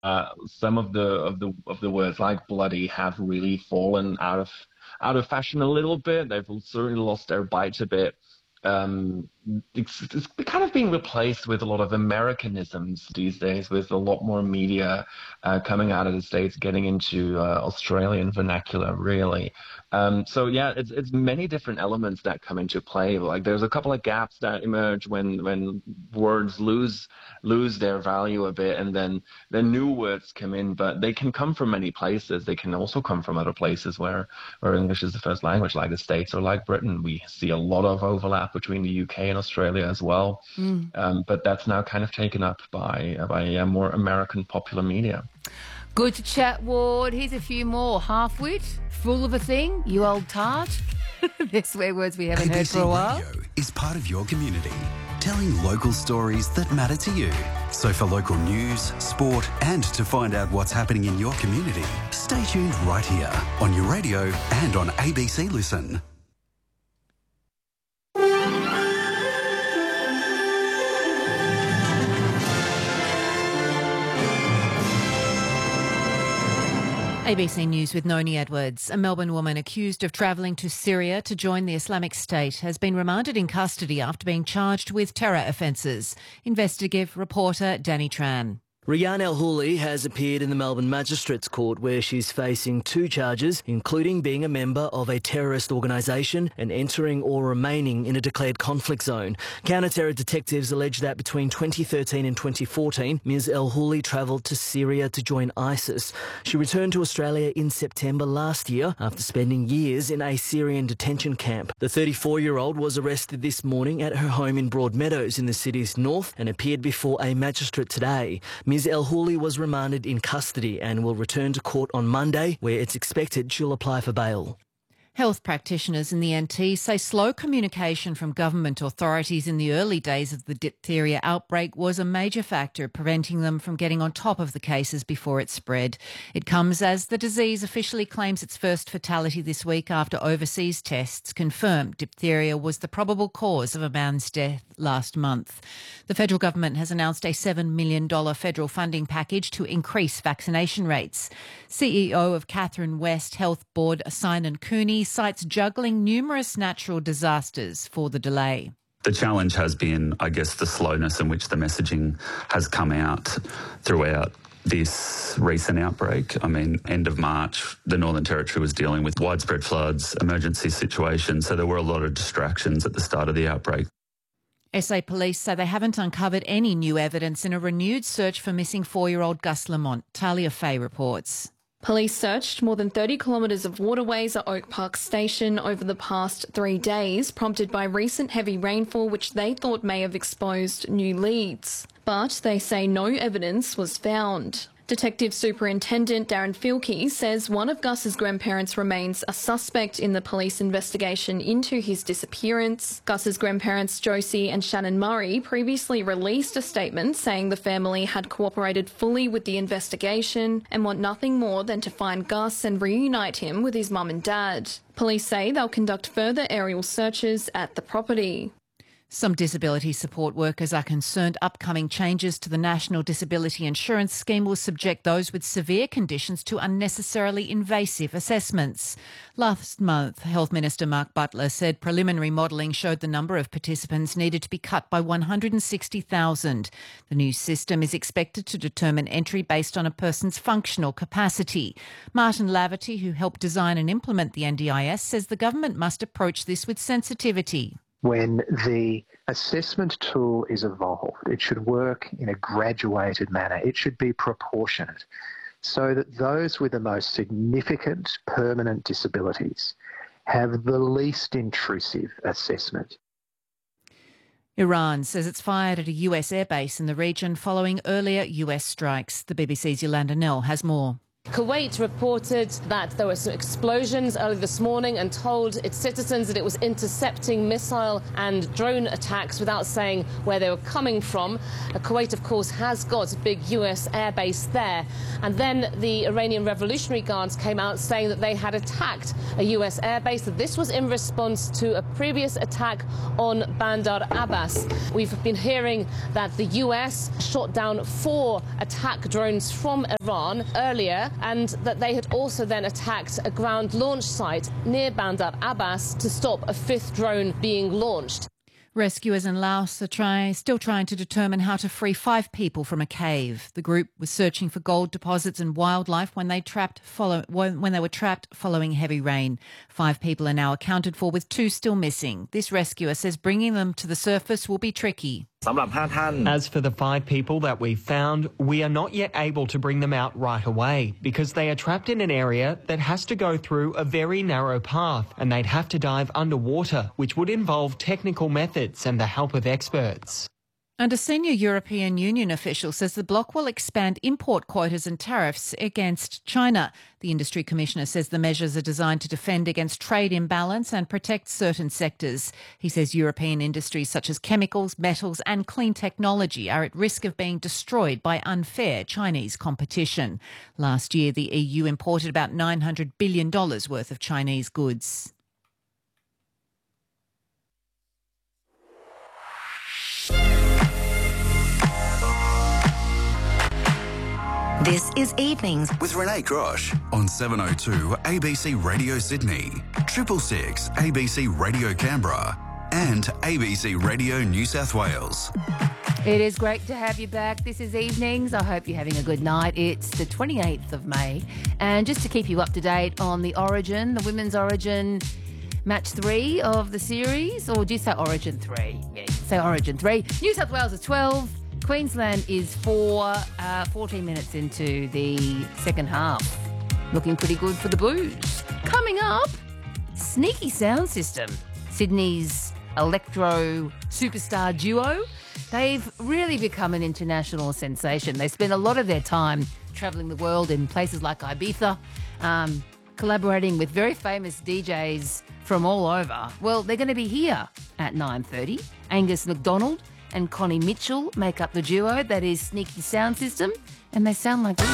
Some of the words like bloody have really fallen out of fashion a little bit. They've certainly lost their bite a bit. It's kind of being replaced with a lot of Americanisms these days, with a lot more media coming out of the States, getting into Australian vernacular, really. So yeah, it's many different elements that come into play. Like there's a couple of gaps that emerge when words lose their value a bit, and then new words come in. But they can come from many places. They can also come from other places where English is the first language, like the States or like Britain. We see a lot of overlap between the UK and Australia as well. But that's now kind of taken up by more American popular media. Good to chat, Ward. Here's a few more. Half-wit, full of a thing, you old tart. They're swear words we haven't heard for a while. ABC Radio is part of your community, telling local stories that matter to you. So for local news, sport and to find out what's happening in your community, stay tuned right here on your radio and on ABC Listen. ABC News with Noni Edwards. A Melbourne woman accused of travelling to Syria to join the Islamic State has been remanded in custody after being charged with terror offences. Investigative reporter Danny Tran. Rayyan El-Houli has appeared in the Melbourne Magistrates Court where she's facing 2 charges, including being a member of a terrorist organisation and entering or remaining in a declared conflict zone. Counter-terror detectives allege that between 2013 and 2014, Ms El-Houli travelled to Syria to join ISIS. She returned to Australia in September last year after spending years in a Syrian detention camp. The 34-year-old was arrested this morning at her home in Broadmeadows in the city's north and appeared before a magistrate today. Ms El-Houli was remanded in custody and will return to court on Monday, where it's expected she'll apply for bail. Health practitioners in the NT say slow communication from government authorities in the early days of the diphtheria outbreak was a major factor preventing them from getting on top of the cases before it spread. It comes as the disease officially claims its first fatality this week after overseas tests confirmed diphtheria was the probable cause of a man's death last month. The federal government has announced a $7 million federal funding package to increase vaccination rates. CEO of Catherine West Health Board, Simon Cooney, cites juggling numerous natural disasters for the delay. The challenge has been, I guess, the slowness in which the messaging has come out throughout this recent outbreak. I mean, end of March, the Northern Territory was dealing with widespread floods, emergency situations, so there were a lot of distractions at the start of the outbreak. SA Police say they haven't uncovered any new evidence in a renewed search for missing 4-year-old Gus Lamont. Talia Fay reports. Police searched more than 30 kilometres of waterways at Oak Park Station over the past 3 days, prompted by recent heavy rainfall which they thought may have exposed new leads. But they say no evidence was found. Detective Superintendent Darren Filkey says one of Gus's grandparents remains a suspect in the police investigation into his disappearance. Gus's grandparents Josie and Shannon Murray previously released a statement saying the family had cooperated fully with the investigation and want nothing more than to find Gus and reunite him with his mum and dad. Police say they'll conduct further aerial searches at the property. Some disability support workers are concerned upcoming changes to the National Disability Insurance Scheme will subject those with severe conditions to unnecessarily invasive assessments. Last month, Health Minister Mark Butler said preliminary modelling showed the number of participants needed to be cut by 160,000. The new system is expected to determine entry based on a person's functional capacity. Martin Laverty, who helped design and implement the NDIS, says the government must approach this with sensitivity. When the assessment tool is evolved, it should work in a graduated manner. It should be proportionate so that those with the most significant permanent disabilities have the least intrusive assessment. Iran says it's fired at a US airbase in the region following earlier US strikes. The BBC's Yolanda Nell has more. Kuwait reported that there were some explosions early this morning and told its citizens that it was intercepting missile and drone attacks without saying where they were coming from. Kuwait, of course, has got a big US airbase there. And then the Iranian Revolutionary Guards came out saying that they had attacked a US airbase, that this was in response to a previous attack on Bandar Abbas. We've been hearing that the US shot down 4 attack drones from Iran earlier, and that they had also then attacked a ground launch site near Bandar Abbas to stop a 5th drone being launched. Rescuers in Laos are still trying to determine how to free 5 people from a cave. The group was searching for gold deposits and wildlife when they were trapped following heavy rain. 5 people are now accounted for, with 2 still missing. This rescuer says bringing them to the surface will be tricky. As for the 5 people that we found, we are not yet able to bring them out right away because they are trapped in an area that has to go through a very narrow path, and they'd have to dive underwater, which would involve technical methods and the help of experts. And a senior European Union official says the bloc will expand import quotas and tariffs against China. The industry commissioner says the measures are designed to defend against trade imbalance and protect certain sectors. He says European industries such as chemicals, metals and clean technology are at risk of being destroyed by unfair Chinese competition. Last year, the EU imported about $900 billion worth of Chinese goods. This is Evenings with Renee Grosh on 702 ABC Radio Sydney, 666 ABC Radio Canberra and ABC Radio New South Wales. It is great to have you back. This is Evenings. I hope you're having a good night. It's the 28th of May. And just to keep you up to date on the Origin, the Women's Origin Match 3 of the series, or do you say Origin 3? Yeah, say Origin 3. New South Wales is 12. Queensland is 14 minutes into the second half. Looking pretty good for the Blues. Coming up, Sneaky Sound System, Sydney's electro superstar duo. They've really become an international sensation. They spend a lot of their time travelling the world in places like Ibiza, collaborating with very famous DJs from all over. Well, they're going to be here at 9:30. Angus McDonald and Connie Mitchell make up the duo that is Sneaky Sound System, and they sound like this.